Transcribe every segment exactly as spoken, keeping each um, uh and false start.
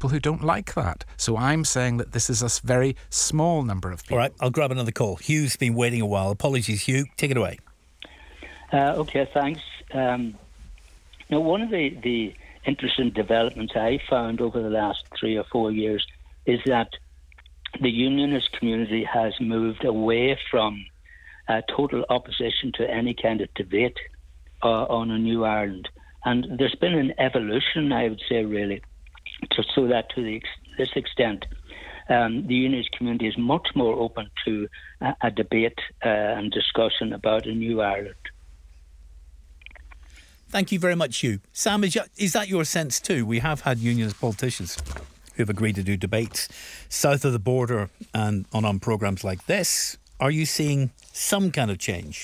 people who don't like that. So I'm saying that this is a very small number of people. All right, I'll grab another call. Hugh's been waiting a while. Apologies, Hugh. Take it away. Uh, okay, thanks. Um, now, one of the, the interesting developments I found over the last three or four years is that the unionist community has moved away from uh, total opposition to any kind of debate uh, on a new Ireland. And there's been an evolution, I would say, really, to, so that to the, this extent, um, the unionist community is much more open to a, a debate uh, and discussion about a new Ireland. Thank you very much, Hugh. Sam, is, is that your sense too? We have had unionist politicians who have agreed to do debates south of the border and on, on programmes like this. Are you seeing some kind of change?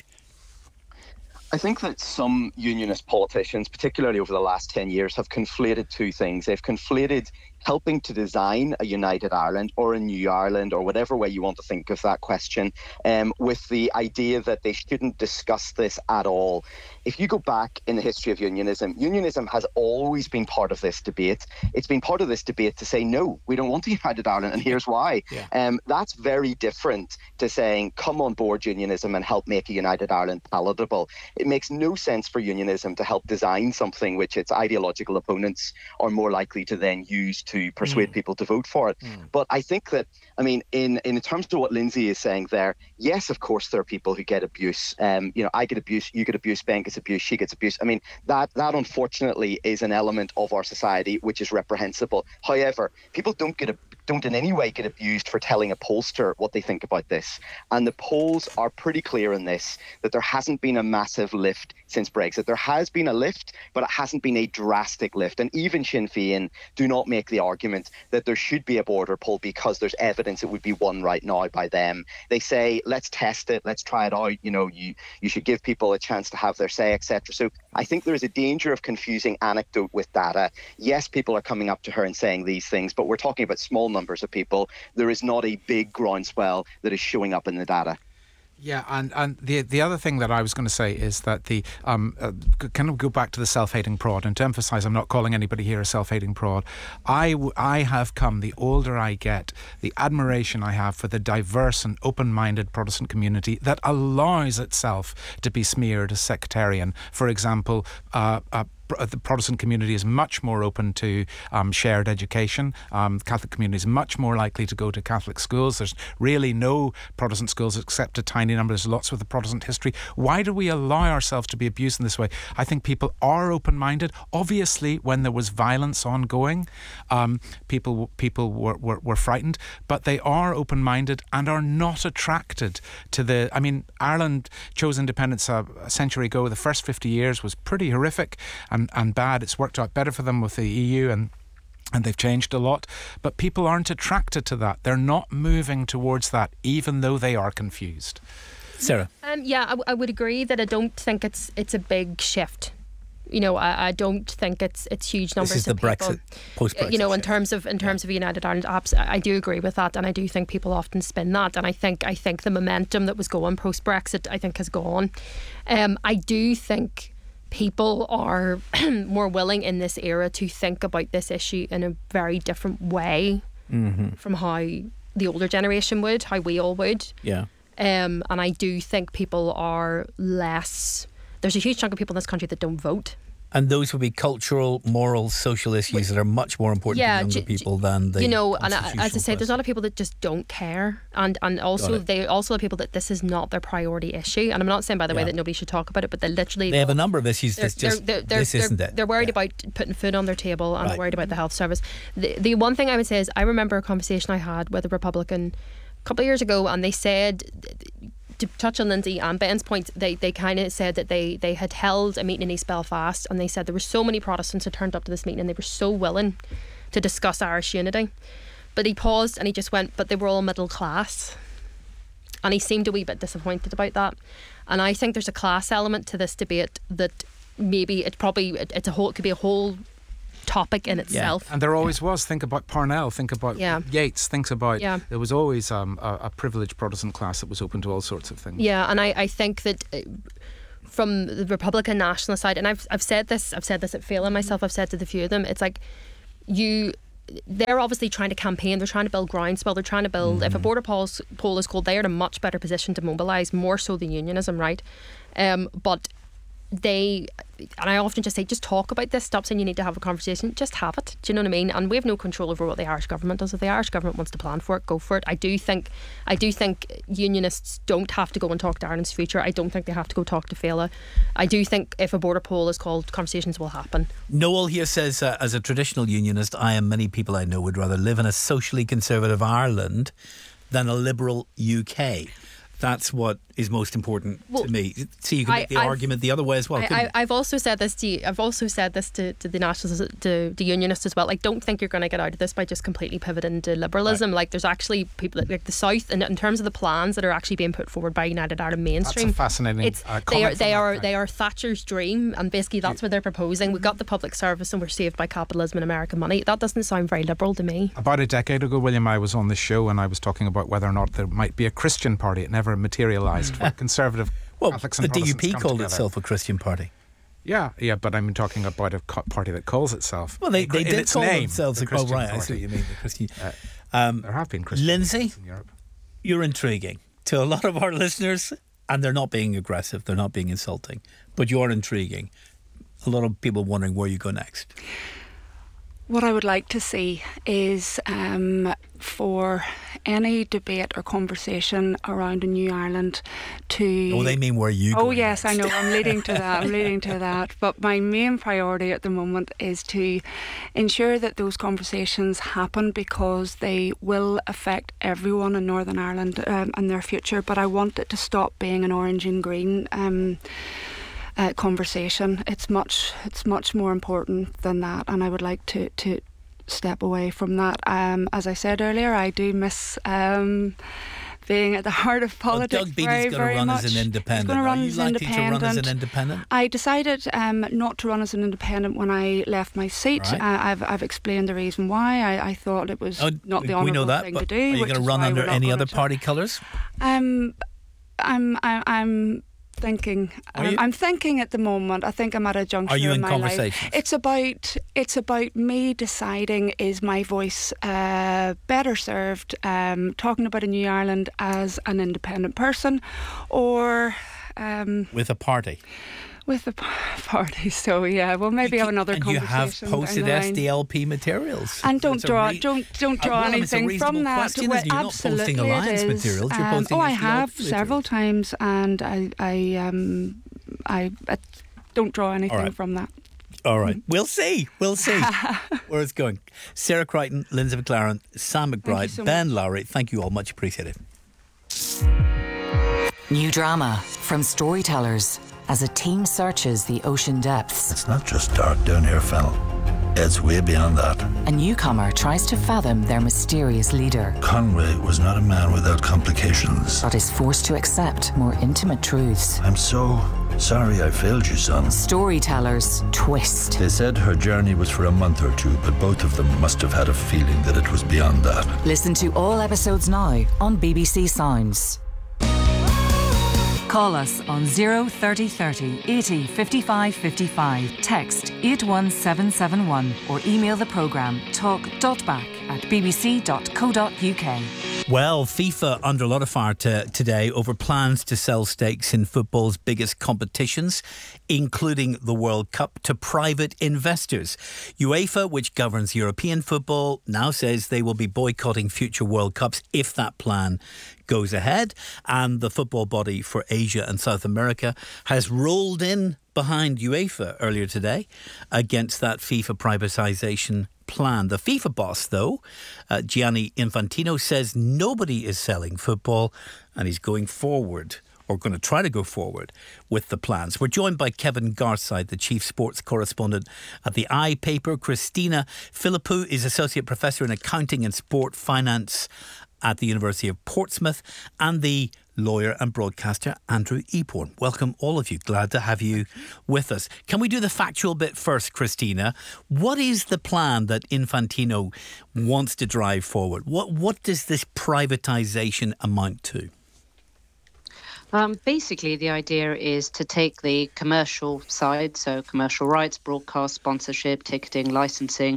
I think that some unionist politicians, particularly over the last ten years, have conflated two things. They've conflated helping to design a united Ireland or a new Ireland or whatever way you want to think of that question, um, with the idea that they shouldn't discuss this at all. If you go back in the history of unionism, unionism has always been part of this debate. It's been part of this debate to say, no, we don't want a united Ireland, and here's why. Yeah. Um, that's very different to saying, come on board unionism and help make a united Ireland palatable. It makes no sense for unionism to help design something which its ideological opponents are more likely to then use to persuade mm. people to vote for it. Mm. But I think that, I mean, in, in terms of what Lindsay is saying there, yes, of course, there are people who get abuse. Um, you know, I get abuse, you get abuse, Ben gets abuse, she gets abuse. I mean, that, that unfortunately is an element of our society which is reprehensible. However, people don't get a don't in any way get abused for telling a pollster what they think about this. And the polls are pretty clear in this, that there hasn't been a massive lift since Brexit. There has been a lift, but it hasn't been a drastic lift. And even Sinn Féin do not make the argument that there should be a border poll because there's evidence it would be won right now by them. They say, let's test it, let's try it out. You know, you, you should give people a chance to have their say, et cetera. So I think there is a danger of confusing anecdote with data. Yes, people are coming up to her and saying these things, but we're talking about small numbers of people. There is not a big groundswell that is showing up in the data. Yeah, and, and the the other thing that I was going to say is that the um uh, kind of go back to the self-hating prod, and to emphasise, I'm not calling anybody here a self-hating prod. I, w- I have come, the older I get, the admiration I have for the diverse and open-minded Protestant community that allows itself to be smeared as sectarian. For example, uh, uh the Protestant community is much more open to um, shared education. Um, the Catholic community is much more likely to go to Catholic schools. There's really no Protestant schools except a tiny number. There's lots with a Protestant history. Why do we allow ourselves to be abused in this way? I think people are open-minded. Obviously, when there was violence ongoing, um, people people were, were, were frightened, but they are open-minded and are not attracted to the... I mean, Ireland chose independence a, a century ago. The first fifty years was pretty horrific and, and bad. It's worked out better for them with the E U, and and they've changed a lot, but people aren't attracted to that. They're not moving towards that, even though they are confused. Sarah? Um, yeah, I, w- I would agree that I don't think it's it's a big shift. You know, I, I don't think it's it's huge numbers. This is the of people. Brexit, post-Brexit. You know, in terms of in terms yeah. of United Ireland, apps, I do agree with that, and I do think people often spin that. And I think I think the momentum that was going post-Brexit, I think, has gone. Um, I do think people are more willing in this era to think about this issue in a very different way mm-hmm. from how the older generation would, how we all would. Yeah. Um, and I do think people are less... There's a huge chunk of people in this country that don't vote. And those would be cultural, moral, social issues that are much more important yeah, to younger g- people than the you know. And I, as I say, there's a lot of people that just don't care, and and also they also have people that this is not their priority issue. And I'm not saying, by the yeah. way, that nobody should talk about it, but they literally they have a number of issues that's just they're, they're, this they're, isn't it. They're worried yeah. about putting food on their table, and right. they're worried about the health service. The the one thing I would say is, I remember a conversation I had with a Republican a couple of years ago, and they said, to touch on Lindsay and Ben's point, they, they kind of said that they, they had held a meeting in East Belfast, and they said there were so many Protestants who turned up to this meeting and they were so willing to discuss Irish unity. But he paused and he just went, but they were all middle class. And he seemed a wee bit disappointed about that. And I think there's a class element to this debate that maybe it probably, it, it's a whole, it could be a whole topic in itself. Yeah. And there always was. Think about Parnell, think about yeah. Yeats, think about yeah. there was always um, a, a privileged Protestant class that was open to all sorts of things. Yeah, and I, I think that from the Republican nationalist side, and I've I've said this, I've said this at Phelan myself, I've said to the few of them, it's like you they're obviously trying to campaign, they're trying to build groundswell, they're trying to build, mm-hmm. if a border poll, poll is called, they are in a much better position to mobilise, more so than unionism, right? Um, but they, and I often just say, just talk about this, stop saying you need to have a conversation, just have it, do you know what I mean? And we have no control over what the Irish government does. If the Irish government wants to plan for it, go for it. I do think I do think unionists don't have to go and talk to Ireland's future. I don't think they have to go talk to Fela. I do think if a border poll is called, conversations will happen. Noel here says, uh, as a traditional unionist, I and many people I know would rather live in a socially conservative Ireland than a liberal U K. That's what is most important well, to me. So you can make I, the I've, argument the other way as well. I, I, I've also said this to you, I've also said this to, to the nationalists, to the unionists as well. Like, don't think you're going to get out of this by just completely pivoting to liberalism. Right. Like, there's actually people like the South, and in terms of the plans that are actually being put forward by United Ireland Mainstream. That's a fascinating. It's, uh, they are they are they are Thatcher's dream, and basically that's what they're proposing. We got the public service, and we're saved by capitalism and American money. That doesn't sound very liberal to me. About a decade ago, William, I was on this show and I was talking about whether or not there might be a Christian party. It never materialised. Where conservative well, Catholics and the D U P called together. itself a Christian party. Yeah, yeah, but I'm talking about a party that calls itself. Well, they, they in did its call name, themselves the a Christian oh, right, party. I see what you mean. The Christian. Uh, um, there have been Christian Lindsay, parties in Europe. You're intriguing to a lot of our listeners, and they're not being aggressive, they're not being insulting, but you're intriguing. A lot of people wondering where you go next. What I would like to see is um, for any debate or conversation around a new Ireland to... Oh, they mean where you go Oh, yes, next. I know. I'm leading to that. I'm leading to that. But my main priority at the moment is to ensure that those conversations happen, because they will affect everyone in Northern Ireland um, and their future. But I want it to stop being an orange and green um Uh, conversation. It's much it's much more important than that, and I would like to, to step away from that. Um, as I said earlier, I do miss um, being at the heart of politics. Well, Doug Beattie's very, going to very run much. as an independent. He's going to run Are you as likely independent. to run as an independent? I decided um, not to run as an independent when I left my seat. Right. Uh, I've I've explained the reason why. I, I thought it was oh, not the we honourable know that, thing but to do. Are you going to run under any other party colours? Um, I'm I'm. I'm Thinking, um, I'm thinking at the moment. I think I'm at a juncture Are you in in my conversations? life. It's about it's about me deciding, is my voice uh, better served um, talking about a new Ireland as an independent person, or um, with a party? With the party, so yeah. Well, maybe you have another and conversation. You have posted S D L P materials, and don't draw, re- don't don't draw well, anything from that. Question, well, you're absolutely, not posting alliance it is. materials. You're um, posting oh, I S D L P have materials. several times, and I, I, um, I, I don't draw anything right. from that. All right, we'll see. We'll see where it's going. Sarah Crichton, Lindsay McLaren, Sam McBride, so Ben much. Lowry. Thank you all, much appreciated. New drama from Storytellers as a team searches the ocean depths. It's not just dark down here, Fennel. It's way beyond that. A newcomer tries to fathom their mysterious leader, Conway was not a man without complications. but is forced to accept more intimate truths. I'm so sorry I failed you, son. Storytellers twist. They said her journey was for a month or two, but both of them must have had a feeling that it was beyond that. Listen to all episodes now on B B C Sounds. Call us on zero thirty thirty eighty fifty-five fifty-five. Text eight one seven seven one or email the programme talk.back at bbc.co.uk. Well, FIFA under a lot of fire to, today over plans to sell stakes in football's biggest competitions, including the World Cup, to private investors. UEFA, which governs European football, now says they will be boycotting future World Cups if that plan goes ahead. And the football body for Asia and South America has rolled in behind UEFA earlier today against that FIFA privatisation plan. The FIFA boss, though, uh, Gianni Infantino, says nobody is selling football, and he's going forward, or going to try to go forward, with the plans. We're joined by Kevin Garside, the chief sports correspondent at the I paper. Christina Philippou is associate professor in accounting and sport finance at the University of Portsmouth, and the lawyer and broadcaster Andrew Eporn. Welcome all of you. Glad to have you with us. Can we do the factual bit first, Christina? What is the plan that Infantino wants to drive forward? What what does this privatisation amount to? Um, basically, the idea is to take the commercial side, so commercial rights, broadcast, sponsorship, ticketing, licensing,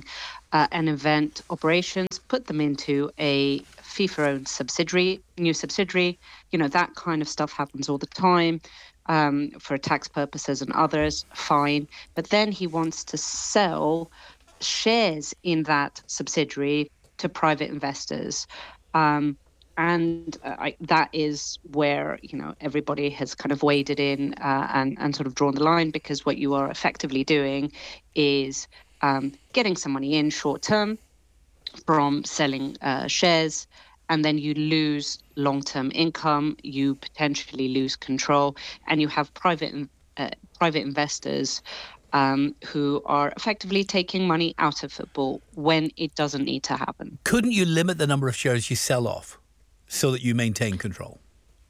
uh, an event operations, put them into a FIFA-owned subsidiary, new subsidiary. You know, that kind of stuff happens all the time um, for tax purposes and others, fine. But then he wants to sell shares in that subsidiary to private investors. Um, and uh, I, that is where, you know, everybody has kind of waded in uh, and, and sort of drawn the line, because what you are effectively doing is um, getting some money in short term from selling uh, shares, and then you lose long-term income, you potentially lose control, and you have private uh, private investors um, who are effectively taking money out of football when it doesn't need to happen. Couldn't you limit the number of shares you sell off so that you maintain control?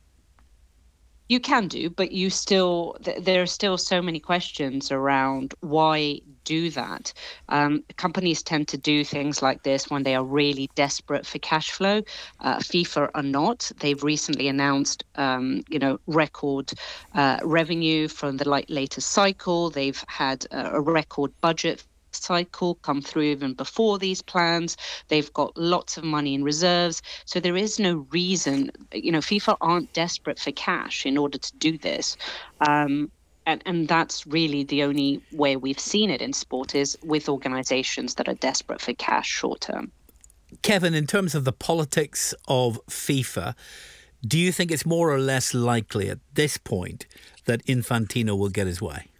You can do, but you still, th- there are still so many questions around why do that. Um, companies tend to do things like this when they are really desperate for cash flow. Uh, FIFA are not. They've recently announced, um, you know, record uh, revenue from the like, latest cycle. They've had uh, a record budget cycle come through even before these plans. They've got lots of money in reserves. So there is no reason, you know, FIFA aren't desperate for cash in order to do this. Um, and, and that's really the only way we've seen it in sport, is with organisations that are desperate for cash short term. Kevin, in terms of the politics of FIFA, do you think it's more or less likely at this point that Infantino will get his way?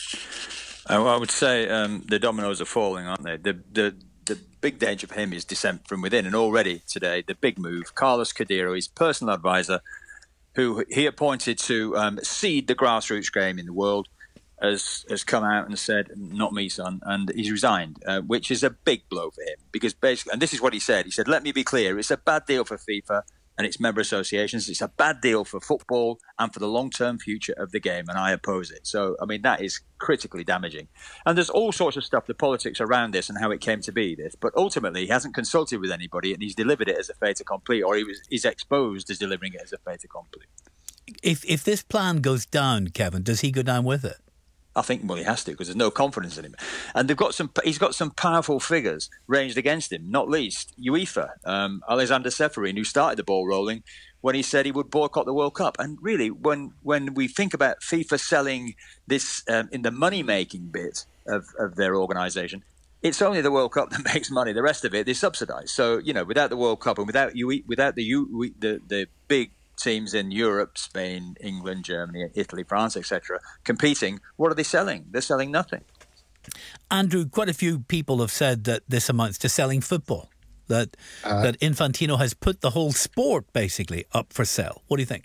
Uh, I would say um, the dominoes are falling, aren't they? The, the the big danger for him is dissent from within. And already today, the big move, Carlos Cordero, his personal advisor, who he appointed to um, seed the grassroots game in the world, has has come out and said, not me, son, and he's resigned, uh, which is a big blow for him. Because basically, and this is what he said, he said, let me be clear, it's a bad deal for FIFA and its member associations. It's a bad deal for football and for the long-term future of the game, and I oppose it. So, I mean, that is critically damaging. And there's all sorts of stuff, the politics around this and how it came to be this. But ultimately, he hasn't consulted with anybody, and he's delivered it as a fait accompli, or he was he's exposed as delivering it as a fait accompli. If if this plan goes down, Kevin, does he go down with it? I think, well, he has to, because there's no confidence in him. And they've got some. He's got some powerful figures ranged against him, not least UEFA. Um, Alexander Ceferin, who started the ball rolling when he said he would boycott the World Cup. And really, when when we think about FIFA selling this um, in the money-making bit of, of their organisation, it's only the World Cup that makes money. The rest of it, they subsidise. So, you know, without the World Cup and without you, without the you, the the big teams in Europe, Spain, England, Germany, Italy, France, et cetera, competing, what are they selling? They're selling nothing. Andrew, quite a few people have said that this amounts to selling football, that uh, that Infantino has put the whole sport basically up for sale. What do you think?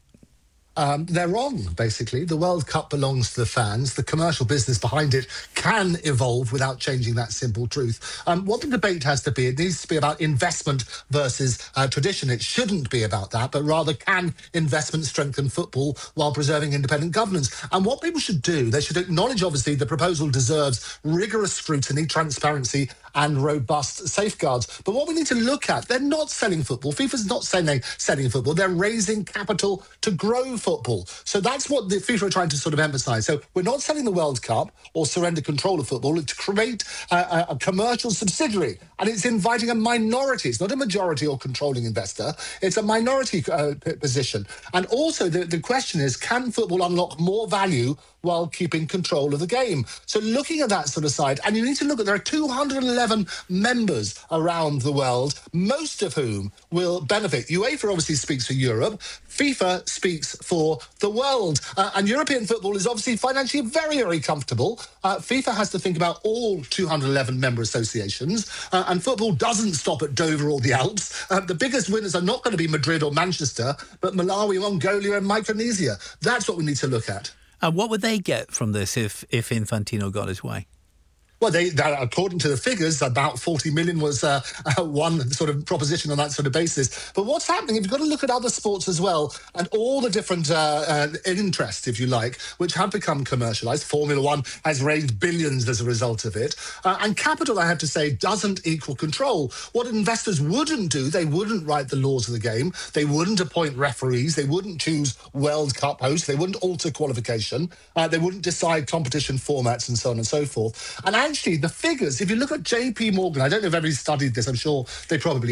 Um, they're wrong, basically. The World Cup belongs to the fans. The commercial business behind it can evolve without changing that simple truth. Um, what the debate has to be, it needs to be about investment versus uh, tradition. It shouldn't be about that, but rather, can investment strengthen football while preserving independent governance? And what people should do, they should acknowledge, obviously, the proposal deserves rigorous scrutiny, transparency, and robust safeguards. But what we need to look at, they're not selling football. FIFA's not selling, selling football. They're raising capital to grow football. So that's what the FIFA are trying to sort of emphasise. So we're not selling the World Cup or surrender control of football. It's to create a, a commercial subsidiary, and it's inviting a minority. It's not a majority or controlling investor. It's a minority uh, position. And also the, the question is, can football unlock more value while keeping control of the game? So looking at that sort of side, and you need to look at, there are two hundred eleven members around the world, most of whom will benefit. UEFA obviously speaks for Europe. FIFA speaks for the world. Uh, and European football is obviously financially very, very comfortable. Uh, FIFA has to think about all two hundred eleven member associations. Uh, and football doesn't stop at Dover or the Alps. Uh, the biggest winners are not going to be Madrid or Manchester, but Malawi, Mongolia and Micronesia. That's what we need to look at. And what would they get from this if, if Infantino got his way? Well, they, that, according to the figures, about forty million was uh, uh, one sort of proposition on that sort of basis. But what's happening, if you've got to look at other sports as well, and all the different uh, uh, interests, if you like, which have become commercialised. Formula One has raised billions as a result of it. Uh, and capital, I have to say, doesn't equal control. What investors wouldn't do, they wouldn't write the laws of the game. They wouldn't appoint referees. They wouldn't choose World Cup hosts. They wouldn't alter qualification. Uh, they wouldn't decide competition formats and so on and so forth. And actually, the figures, if you look at J P Morgan, I don't know if everybody's studied this, I'm sure they probably